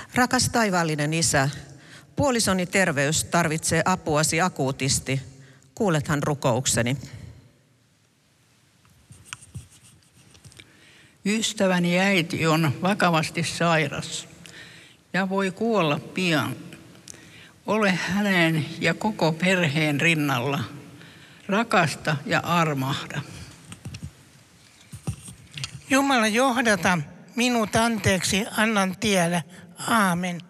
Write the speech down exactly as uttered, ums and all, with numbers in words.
Rakas taivaallinen Isä, puolisoni terveys tarvitsee apuasi akuutisti. Kuulethan rukoukseni. Ystäväni äiti on vakavasti sairas ja voi kuolla pian. Ole hänen ja koko perheen rinnalla. Rakasta ja armahda. Jumala, johdata minut anteeksi, annan tiellä. Aamen.